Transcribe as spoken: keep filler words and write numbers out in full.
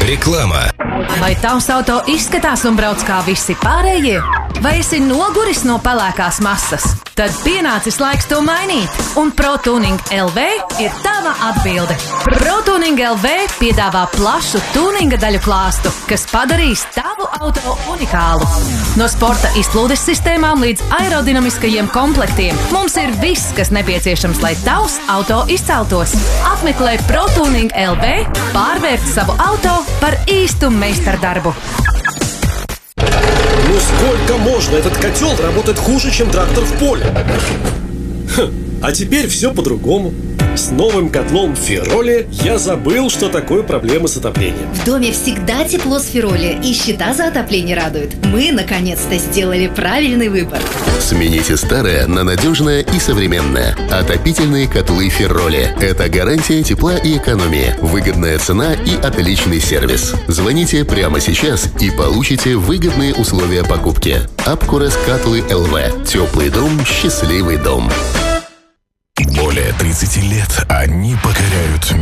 Reklāmā. Vai tavs auto izskatās un brauc kā visi pārējie? Vai esi noguris no pelēkās masas? Tad pienācis laiks to mainīt, un ProTuning L V ir tava atbilde. ProTuning L V piedāvā plašu tuninga daļu klāstu, kas padarīs tavu auto unikālu. No sporta izplūdes sistēmām līdz aerodinamiskajiem komplektiem mums ir viss, kas nepieciešams, lai tavs auto izceltos. Apmeklē ProTuning L V, pārvērt savu auto par īstu meistardarbu. Ну сколько можно? Этот котел работает хуже, чем трактор в поле. Хм, а теперь все по-другому. С новым котлом Фероли я забыл, что такое проблемы с отоплением. В доме всегда тепло с Фероли, и счета за отопление радуют. Мы, наконец-то, сделали правильный выбор. Смените старое на надежное и современное. Отопительные котлы Фероли. Это гарантия тепла и экономии, выгодная цена и отличный сервис. Звоните прямо сейчас и получите выгодные условия покупки. Апкурес Катлы эл вэ. Теплый дом, счастливый дом. Более тридцати лет они покоряют